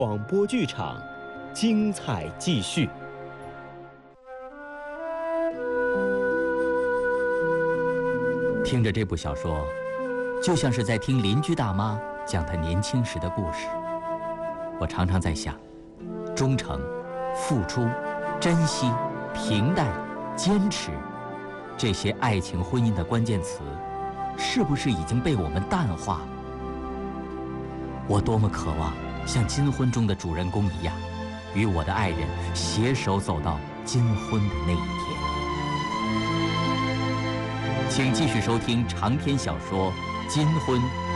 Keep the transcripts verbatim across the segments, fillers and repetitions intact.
广播剧场，精彩继续。 听着这部小说，就像是在听邻居大妈讲她年轻时的故事。我常常在想，忠诚、付出、珍惜、平淡、坚持，这些爱情婚姻的关键词，是不是已经被我们淡化？我多么渴望像金婚中的主人公一样，与我的爱人携手走到金婚的那一天。请继续收听长篇小说《金婚》。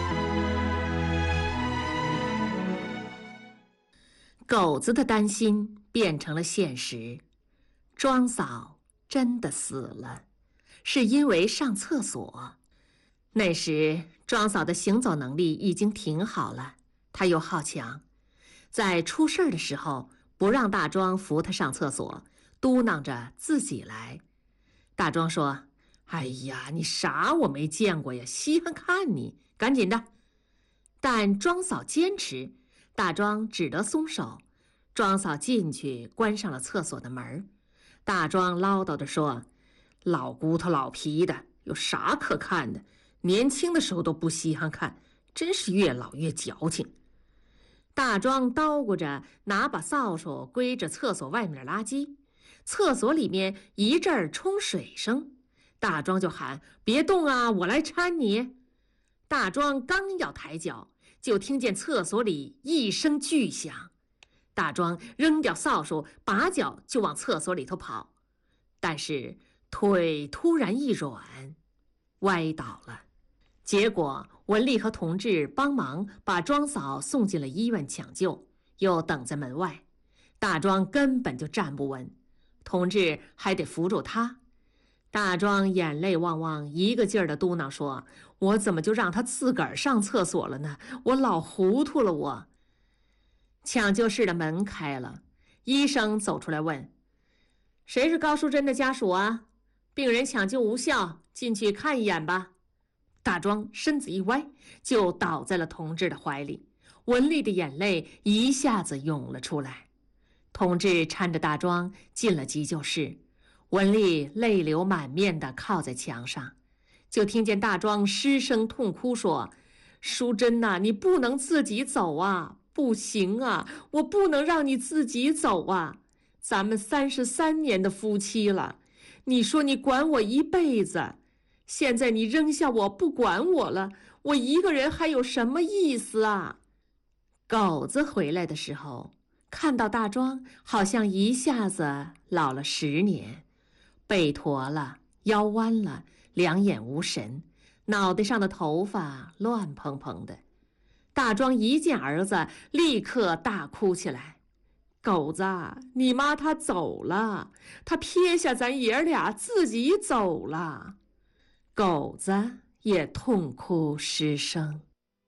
狗子的担心变成了现实，庄嫂真的死了，是因为上厕所。那时庄嫂的行走能力已经挺好了，她又好强，在出事儿的时候不让大庄扶她上厕所，嘟囔着自己来。大庄说：哎呀，你啥我没见过呀，稀罕看你，赶紧的。但庄嫂坚持，大庄只得松手。庄嫂进去关上了厕所的门，大庄唠叨地说：老骨头老皮的，有啥可看的？年轻的时候都不稀罕看，真是越老越矫情。大庄叨咕着，拿把扫帚归着厕所外面的垃圾。厕所里面一阵儿冲水声，大庄就喊：别动啊，我来搀你。大庄刚要抬脚，就听见厕所里一声巨响。大庄扔掉扫帚，拔脚就往厕所里头跑，但是腿突然一软，歪倒了。结果文丽和同志帮忙把庄嫂送进了医院抢救，又等在门外。大庄根本就站不稳，同志还得扶住他。大庄眼泪汪汪，一个劲儿地嘟囔说：我怎么就让他自个儿上厕所了呢？我老糊涂了我。抢救室的门开了，医生走出来问：谁是高淑珍的家属啊？病人抢救无效，进去看一眼吧。大庄身子一歪，就倒在了同志的怀里。文丽的眼泪一下子涌了出来。同志搀着大庄进了急救室，文丽泪流满面地靠在墙上，就听见大庄失声痛哭说：淑珍呐、啊，你不能自己走啊，不行啊，我不能让你自己走啊，咱们三十三年的夫妻了，你说你管我一辈子，现在你扔下我不管我了，我一个人还有什么意思啊？狗子回来的时候，看到大庄好像一下子老了十年，背驼了，腰弯了，两眼无神，脑袋上的头发乱蓬蓬的。大庄一见儿子，立刻大哭起来：狗子，你妈她走了，她撇下咱爷俩自己走了。狗子也痛哭失声。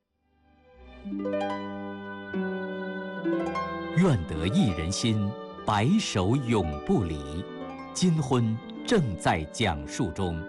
愿得一人心，白首永不离。金婚正在讲述中。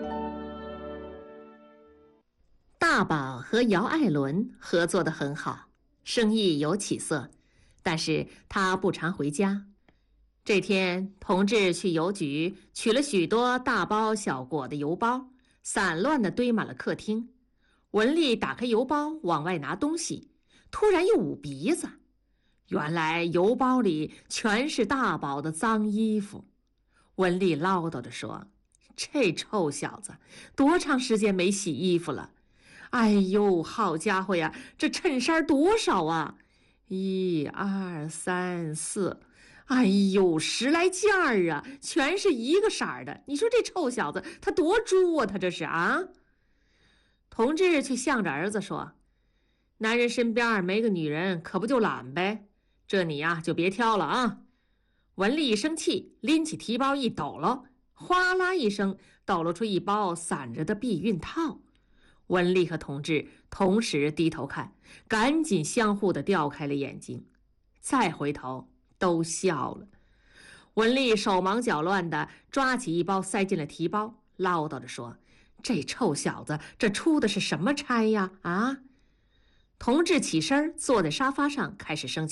大宝和姚爱伦合作得很好，生意有起色，但是他不常回家。这天，同志去邮局取了许多大包小裹的邮包，散乱地堆满了客厅。文丽打开邮包往外拿东西，突然又捂鼻子，原来邮包里全是大宝的脏衣服。文丽唠叨着说：这臭小子多长时间没洗衣服了？哎呦，好家伙呀，这衬衫多少啊？一二三四，哎呦，十来件儿啊，全是一个色儿的。你说这臭小子他多猪啊，他这是啊？同志却向着儿子说：男人身边没个女人，可不就懒呗？这你呀就别挑了啊。文丽一生气，拎起提包一抖搂，哗啦一声抖搂出一包散着的避孕套。文丽和同志同时低头看，赶紧相互的调开了眼睛，再回头都笑了。文丽手忙脚乱地抓起一包塞进了提包，唠叨着说：这臭小子这出的是什么差呀啊？同志起身坐在沙发上开始生气，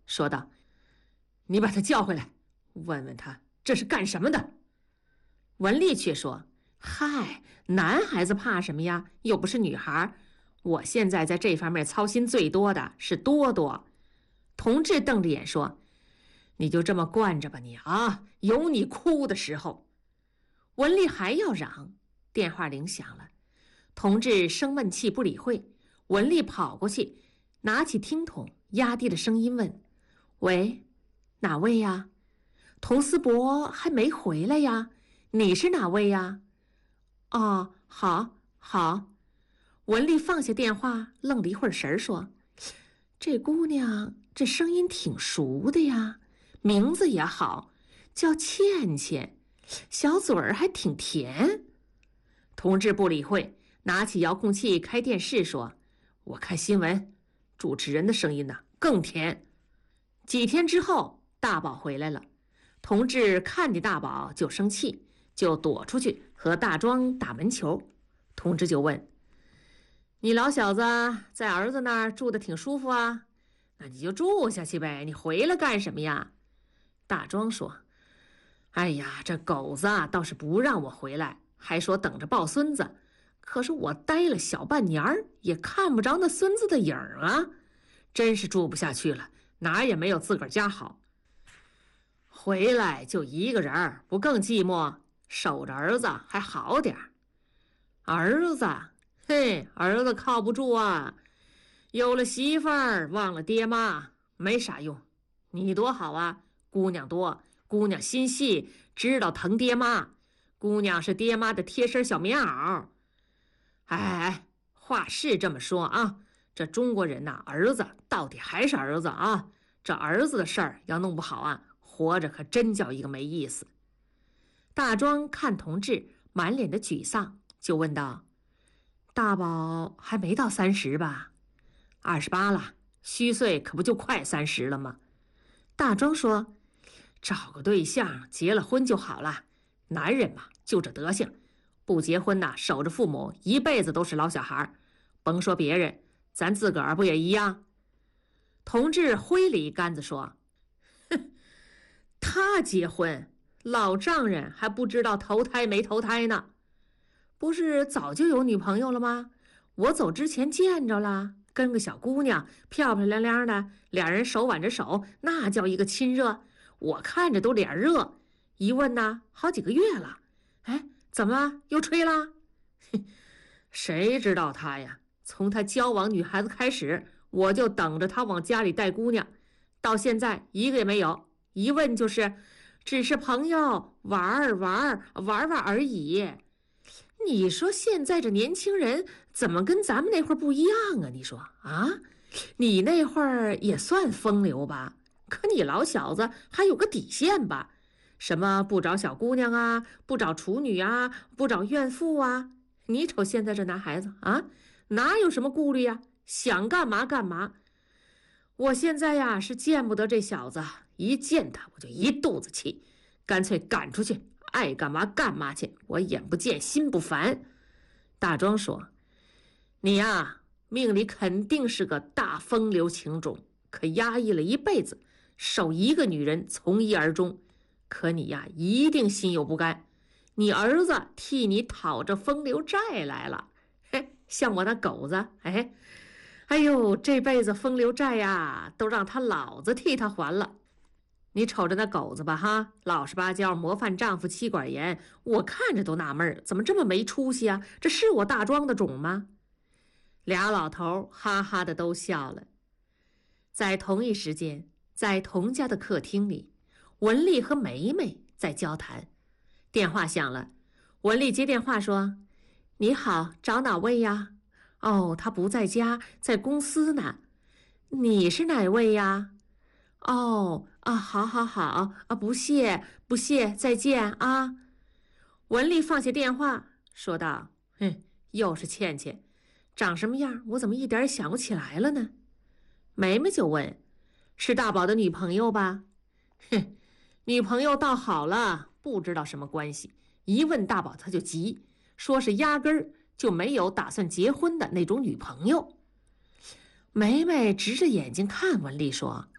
说道：“你把他叫回来，问问他这是干什么的。”文丽却说：“嗨，男孩子怕什么呀？又不是女孩。我现在在这方面操心最多的是多多。”同志瞪着眼说：“你就这么惯着吧你啊，有你哭的时候。”文丽还要嚷，电话铃响了。同志生闷气不理会，文丽跑过去，拿起听筒，压低了声音问：“喂，哪位呀？童思博还没回来呀？你是哪位呀？”“哦，好，好。”文丽放下电话，愣了一会儿神儿，说：“这姑娘这声音挺熟的呀，名字也好，叫倩倩，小嘴儿还挺甜。”同志不理会，拿起遥控器开电视说：“我看新闻，主持人的声音呢更甜。”几天之后，大宝回来了，同志看见大宝就生气，就躲出去和大庄打门球。同志就问：“你老小子在儿子那儿住得挺舒服啊？那你就住下去呗，你回来干什么呀？”大庄说：“哎呀，这狗子啊倒是不让我回来，还说等着抱孙子，可是我待了小半年儿，也看不着那孙子的影儿啊，真是住不下去了，哪儿也没有自个儿家好。回来就一个人儿，不更寂寞？守着儿子还好点儿。儿子，嘿，儿子靠不住啊，有了媳妇儿忘了爹妈，没啥用。你多好啊，姑娘多，姑娘心细，知道疼爹妈，姑娘是爹妈的贴身小棉袄。哎哎，话是这么说啊，这中国人呐，儿子到底还是儿子啊，这儿子的事儿要弄不好啊，活着可真叫一个没意思。”大庄看同志满脸的沮丧，就问道：“大宝还没到三十吧？”“二十八了，虚岁可不就快三十了吗？”大庄说：“找个对象，结了婚就好了。男人嘛，就这德行，不结婚呐，守着父母，一辈子都是老小孩。甭说别人，咱自个儿不也一样？”同志挥了一杆子说：“哼，他结婚，老丈人还不知道投胎没投胎呢。不是早就有女朋友了吗？我走之前见着了，跟个小姑娘，漂漂亮亮的，俩人手挽着手，那叫一个亲热，我看着都脸热。一问呢，好几个月了。哎，怎么又吹了？谁知道他呀？从他交往女孩子开始，我就等着他往家里带姑娘，到现在一个也没有。一问就是，只是朋友玩儿玩儿玩玩而已。你说现在这年轻人怎么跟咱们那会儿不一样啊？你说啊，你那会儿也算风流吧？可你老小子还有个底线吧？什么不找小姑娘啊，不找处女啊，不找怨妇啊？你瞅现在这男孩子啊，哪有什么顾虑呀？想干嘛干嘛。我现在呀是见不得这小子，一见他我就一肚子气，干脆赶出去，爱干嘛干嘛去，我眼不见心不烦。”大庄说：“你呀，命里肯定是个大风流情种，可压抑了一辈子，受一个女人从一而终。可你呀，一定心有不甘，你儿子替你讨着风流债来了。嘿，像我那狗子，哎，哎呦，这辈子风流债呀，都让他老子替他还了。你瞅着那狗子吧，哈，老实巴交，模范丈夫，妻管严，我看着都纳闷儿，怎么这么没出息啊？这是我大庄的种吗？”俩老头哈哈的都笑了。在同一时间，在童家的客厅里，文丽和梅梅在交谈。电话响了，文丽接电话说：“你好，找哪位呀？”“哦，他不在家，在公司呢。”“你是哪位呀？”“哦啊，好好好啊，不谢不谢，再见啊。”文丽放下电话说道：“哼，又是倩倩，长什么样我怎么一点也想不起来了呢？”梅梅就问：“是大宝的女朋友吧？”“哼，女朋友倒好了，不知道什么关系。一问大宝他就急，说是压根儿就没有打算结婚的那种女朋友。”梅梅直着眼睛看文丽说：“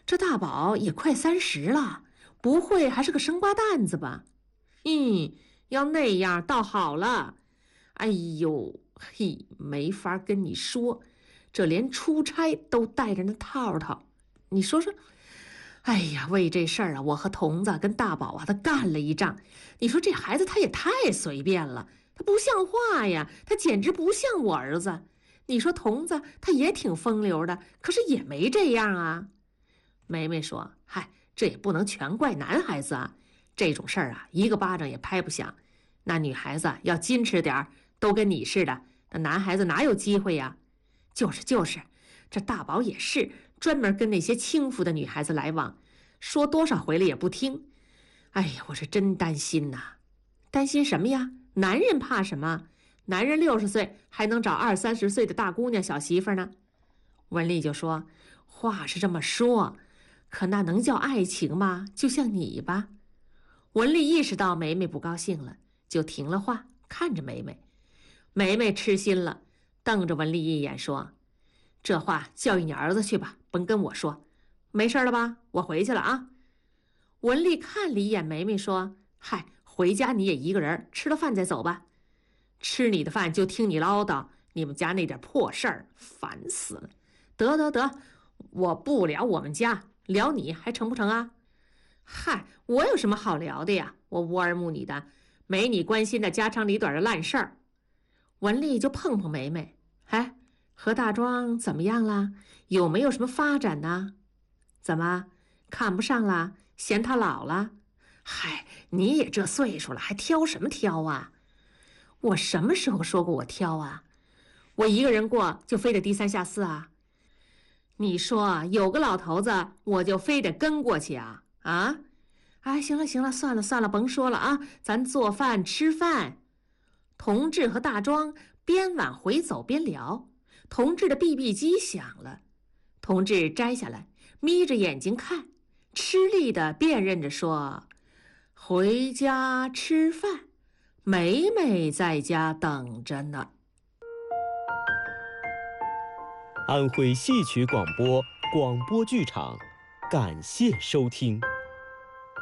这大宝也快三十了，不会还是个生瓜蛋子吧？嗯，要那样倒好了。哎呦，嘿，没法跟你说，这连出差都带着那套套。你说说，哎呀，为这事儿啊，我和童子跟大宝啊，他干了一仗。你说这孩子他也太随便了，他不像话呀，他简直不像我儿子。你说童子他也挺风流的，可是也没这样啊。梅梅说：“嗨，这也不能全怪男孩子啊，这种事儿啊，一个巴掌也拍不响。那女孩子要矜持点儿，都跟你似的，那男孩子哪有机会呀？就是就是，这大宝也是专门跟那些轻浮的女孩子来往，说多少回了也不听。哎呀，我是真担心呐，担心什么呀？男人怕什么？男人六十岁还能找二三十岁的大姑娘小媳妇呢。”文丽就说：“话是这么说。”可那能叫爱情吗？就像你吧。文丽意识到梅梅不高兴了，就停了话，看着梅梅。梅梅吃心了，瞪着文丽一眼说：“这话教育你儿子去吧，甭跟我说。没事了吧？我回去了啊。”文丽看了一眼梅梅说：“嗨，回家你也一个人，吃了饭再走吧。吃你的饭就听你唠叨，你们家那点破事儿，烦死了。得得得，我不聊我们家。聊你还成不成啊？嗨，我有什么好聊的呀？我无儿母女的，没你关心的家长里短的烂事儿。”文丽就碰碰梅梅：“哎，和大庄怎么样了？有没有什么发展呢？怎么看不上了？嫌他老了？嗨，你也这岁数了，还挑什么挑啊？我什么时候说过我挑啊？我一个人过就非得低三下四啊？你说有个老头子，我就非得跟过去啊？啊？哎，行了行了，算了算了，甭说了啊，咱做饭吃饭。”同志和大庄边往回走边聊，同志的 B B 机响了，同志摘下来，眯着眼睛看，吃力地辨认着说：“回家吃饭，梅梅在家等着呢。” 安徽戏曲广播广播剧场，感谢收听。